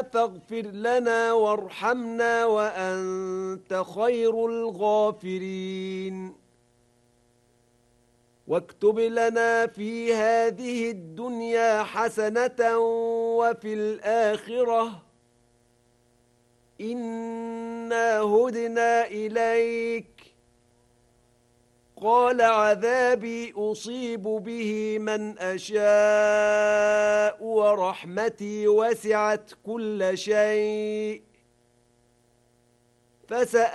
فاغفر لنا وارحمنا وأنت خير الغافرين واكتب لنا في هذه الدنيا حسنة وفي الآخرة إنا هدنا إليك قال عذابي أصيب به من أشاء ورحمتي وسعت كل شيء فسأل